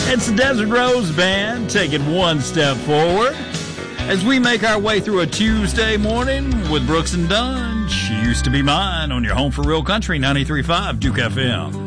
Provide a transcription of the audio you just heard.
It's the Desert Rose Band taking one step forward as we make our way through a Tuesday morning with Brooks and Dunn. She used to be mine on your home for real country, 93.5 Duke FM.